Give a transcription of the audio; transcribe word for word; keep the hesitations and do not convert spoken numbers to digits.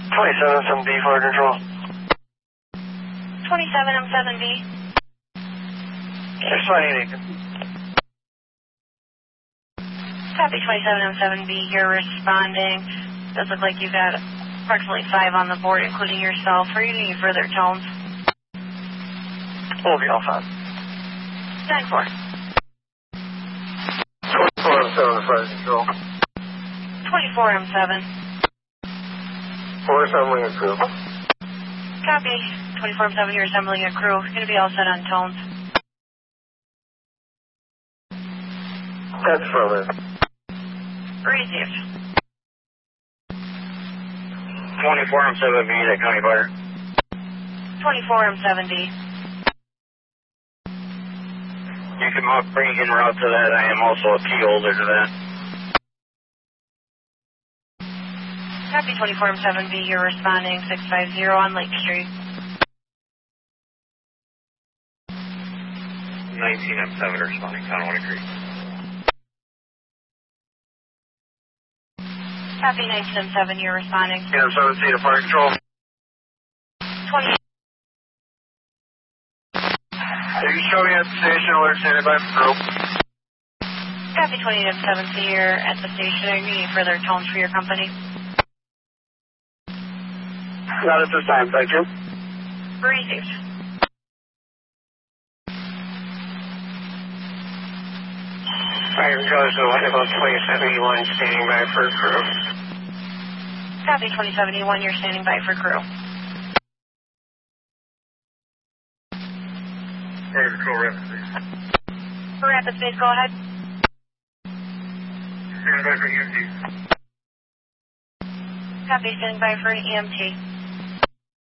twenty-seven seven B, fire control. twenty-seven M seven B. six five eight. Copy twenty-seven M seven B, you're responding. Does look like you've got approximately five on the board, including yourself. Are you needing any further tones? We'll be all fine. nine four. twenty-four M seven, fire control. twenty-four M seven. We're assembling a crew. Copy. twenty-four M seven, you're assembling a crew. You're going to be all set on tones. That's from it. Received. twenty-four M seven B, that County Fire. twenty-four M seven B. You can uh, bring in route to that. I am also a key holder to that. Copy twenty-four M seven B, you're responding six five zero on Lake Street. nineteen M seven responding, Conway Creek. Copy nineteen M seven, you're responding. M seven C to fire control. twenty. You can show me at the station, alert standing by for crew. Copy twenty-eight M seven C, you're at the station. Are you needing further tones for your company? Not at this time, thank you. Received. Fire control, so what about twenty seventy-one standing by for crew? Copy twenty seventy-one, you're standing by for crew. Fire control, rapid space. For rapid space, go ahead. Standing by for E M T. Copy, standing by for an E M T.